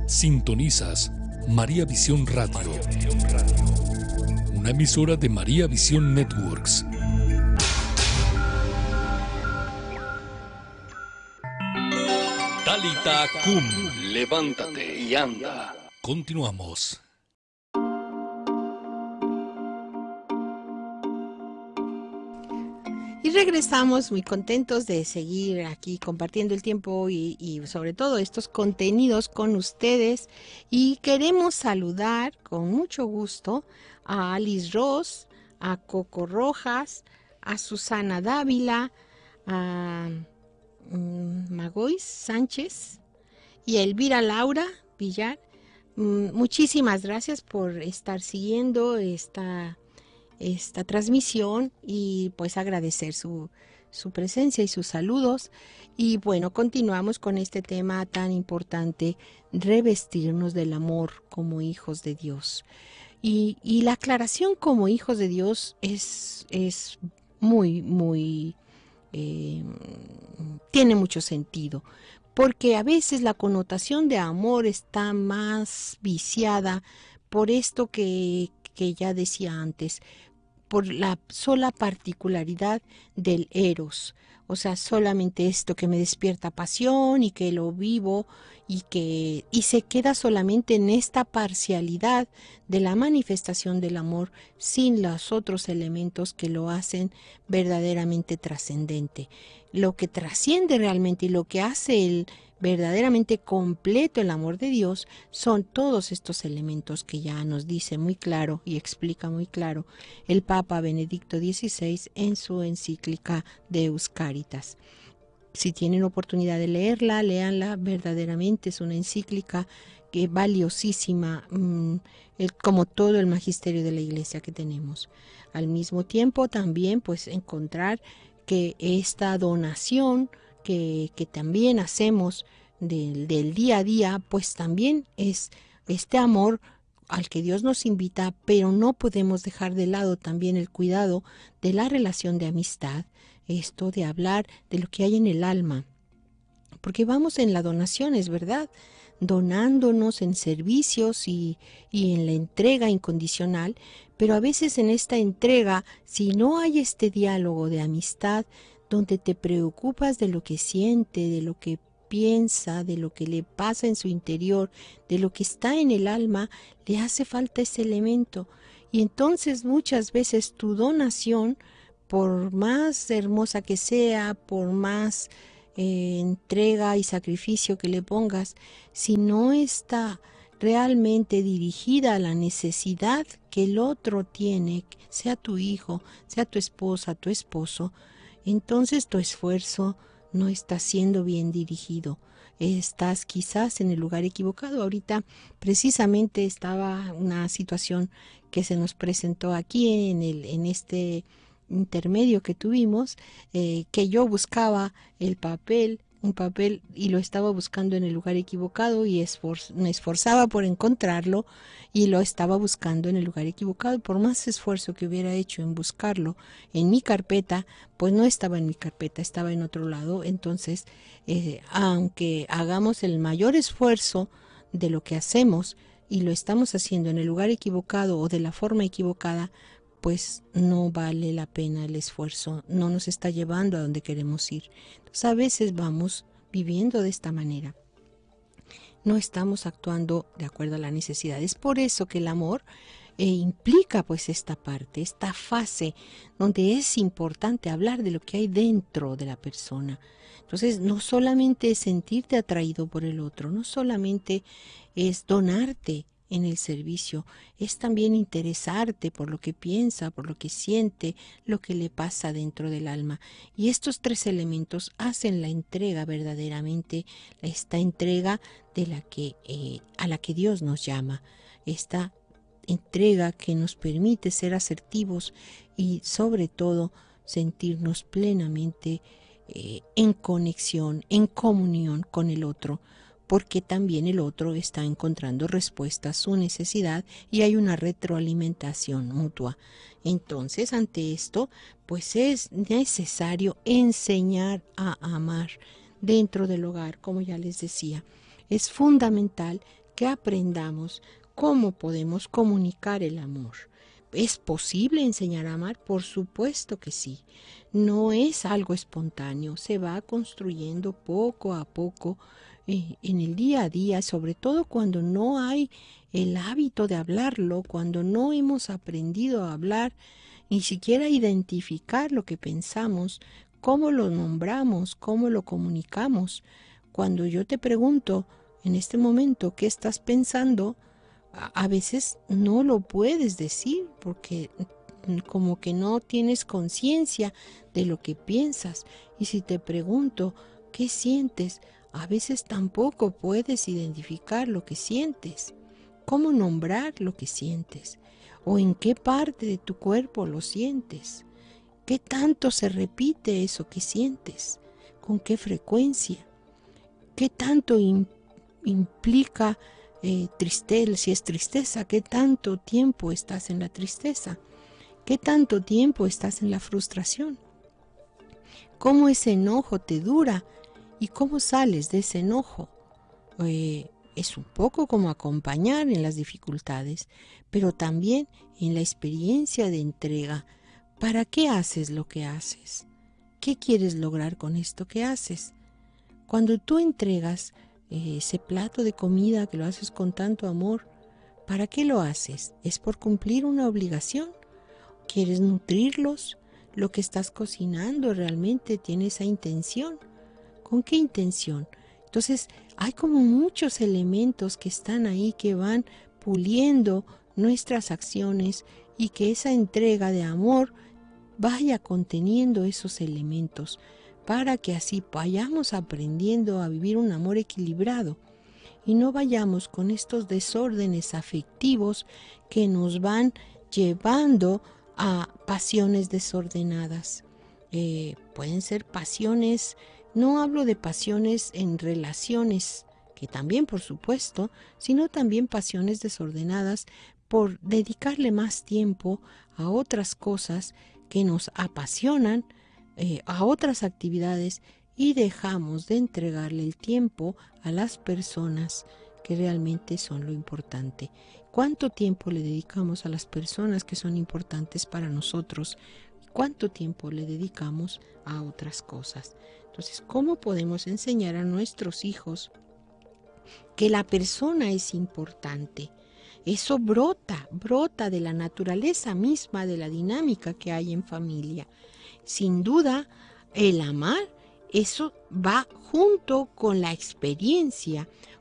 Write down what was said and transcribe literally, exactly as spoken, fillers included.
Sintonizas María Visión Radio, una emisora de María Visión Networks. Talita cum, levántate y anda. Continuamos. Y regresamos muy contentos de seguir aquí compartiendo el tiempo y, y sobre todo estos contenidos con ustedes. Y queremos saludar con mucho gusto a Alice Ross, a Coco Rojas, a Susana Dávila, a um, Magois Sánchez y a Elvira Laura Villar. Um, muchísimas gracias por estar siguiendo esta esta transmisión y pues agradecer su, su presencia y sus saludos. Y bueno, continuamos con este tema tan importante, revestirnos del amor como hijos de Dios. Y, y la aclaración como hijos de Dios es, es muy, muy, eh, tiene mucho sentido. Porque a veces la connotación de amor está más viciada por esto que, que ya decía antes, por la sola particularidad del eros, o sea, solamente esto que me despierta pasión y que lo vivo y que y se queda solamente en esta parcialidad de la manifestación del amor sin los otros elementos que lo hacen verdaderamente trascendente. Lo que trasciende realmente y lo que hace el verdaderamente completo el amor de Dios son todos estos elementos que ya nos dice muy claro y explica muy claro el Papa Benedicto dieciséis en su encíclica Deus Caritas. Si tienen oportunidad de leerla, léanla, verdaderamente es una encíclica que valiosísima, mmm, el, como todo el magisterio de la Iglesia que tenemos. Al mismo tiempo también pues encontrar que esta donación Que, que también hacemos del, del día a día, pues también es este amor al que Dios nos invita, pero no podemos dejar de lado también el cuidado de la relación de amistad, esto de hablar de lo que hay en el alma, porque vamos en la donación, es verdad, donándonos en servicios y, y en la entrega incondicional, pero a veces en esta entrega, si no hay este diálogo de amistad, donde te preocupas de lo que siente, de lo que piensa, de lo que le pasa en su interior, de lo que está en el alma, le hace falta ese elemento. Y entonces muchas veces tu donación, por más hermosa que sea, por más eh, entrega y sacrificio que le pongas, si no está realmente dirigida a la necesidad que el otro tiene, sea tu hijo, sea tu esposa, tu esposo, entonces tu esfuerzo no está siendo bien dirigido. Estás quizás en el lugar equivocado. Ahorita precisamente estaba una situación que se nos presentó aquí en, el, en este intermedio que tuvimos, eh, que yo buscaba el papel, un papel y lo estaba buscando en el lugar equivocado y esfor me esforzaba por encontrarlo y lo estaba buscando en el lugar equivocado. Por más esfuerzo que hubiera hecho en buscarlo en mi carpeta, pues no estaba en mi carpeta, estaba en otro lado. Entonces, eh, aunque hagamos el mayor esfuerzo de lo que hacemos y lo estamos haciendo en el lugar equivocado o de la forma equivocada, pues no vale la pena el esfuerzo, no nos está llevando a donde queremos ir. Entonces a veces vamos viviendo de esta manera, no estamos actuando de acuerdo a la necesidad. Es por eso que el amor eh, implica pues esta parte, esta fase donde es importante hablar de lo que hay dentro de la persona. Entonces no solamente es sentirte atraído por el otro, no solamente es donarte en el servicio, es también interesarte por lo que piensa, por lo que siente, lo que le pasa dentro del alma. Y estos tres elementos hacen la entrega verdaderamente, esta entrega de la que, eh, a la que Dios nos llama, esta entrega que nos permite ser asertivos y sobre todo sentirnos plenamente eh, en conexión, en comunión con el otro, porque también el otro está encontrando respuesta a su necesidad y hay una retroalimentación mutua. Entonces, ante esto, pues es necesario enseñar a amar dentro del hogar, como ya les decía. Es fundamental que aprendamos cómo podemos comunicar el amor. ¿Es posible enseñar a amar? Por supuesto que sí. No es algo espontáneo, se va construyendo poco a poco eh, en el día a día, sobre todo cuando no hay el hábito de hablarlo, cuando no hemos aprendido a hablar, ni siquiera identificar lo que pensamos, cómo lo nombramos, cómo lo comunicamos. Cuando yo te pregunto en este momento qué estás pensando, a veces no lo puedes decir porque como que no tienes conciencia de lo que piensas. Y si te pregunto qué sientes, a veces tampoco puedes identificar lo que sientes. ¿Cómo nombrar lo que sientes? ¿O en qué parte de tu cuerpo lo sientes? ¿Qué tanto se repite eso que sientes? ¿Con qué frecuencia? ¿Qué tanto im- implica Eh, tristeza? Si es tristeza, ¿qué tanto tiempo estás en la tristeza? ¿Qué tanto tiempo estás en la frustración? ¿Cómo ese enojo te dura? ¿Y cómo sales de ese enojo? Eh, es un poco como acompañar en las dificultades, pero también en la experiencia de entrega. ¿Para qué haces lo que haces? ¿Qué quieres lograr con esto que haces? Cuando tú entregas ese plato de comida que lo haces con tanto amor, ¿para qué lo haces? ¿Es por cumplir una obligación? ¿Quieres nutrirlos? ¿Lo que estás cocinando realmente tiene esa intención? ¿Con qué intención? Entonces, hay como muchos elementos que están ahí que van puliendo nuestras acciones y que esa entrega de amor vaya conteniendo esos elementos, para que así vayamos aprendiendo a vivir un amor equilibrado y no vayamos con estos desórdenes afectivos que nos van llevando a pasiones desordenadas. Eh, pueden ser pasiones, no hablo de pasiones en relaciones, que también por supuesto, sino también pasiones desordenadas por dedicarle más tiempo a otras cosas que nos apasionan, eh, a otras actividades, y dejamos de entregarle el tiempo a las personas que realmente son lo importante. ¿Cuánto tiempo le dedicamos a las personas que son importantes para nosotros? ¿Cuánto tiempo le dedicamos a otras cosas? Entonces, ¿cómo podemos enseñar a nuestros hijos que la persona es importante? Eso brota, brota de la naturaleza misma de la dinámica que hay en familia. Sin duda, el amar, eso va junto con la experiencia,